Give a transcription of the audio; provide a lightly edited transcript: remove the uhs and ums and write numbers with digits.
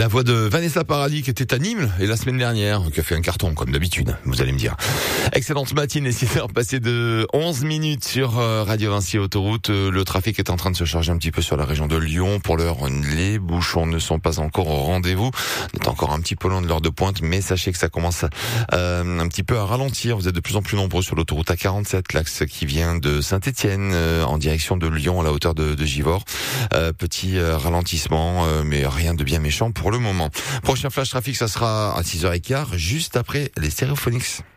La voix de Vanessa Paradis qui était à Nîmes et la semaine dernière, qui a fait un carton comme d'habitude, vous allez me dire. Excellente matinée, 6h passées de 11 minutes sur Radio Vinci Autoroute. Le trafic est en train de se charger un petit peu sur la région de Lyon. Pour l'heure, les bouchons ne sont pas encore au rendez-vous. On est encore un petit peu loin de l'heure de pointe, mais sachez que ça commence un petit peu à ralentir. Vous êtes de plus en plus nombreux sur l'autoroute A47, l'axe qui vient de Saint-Étienne en direction de Lyon à la hauteur de Givors. Petit ralentissement, mais rien de bien méchant pour le moment. Prochain flash trafic, ça sera à 6h15, juste après les Stereophonics.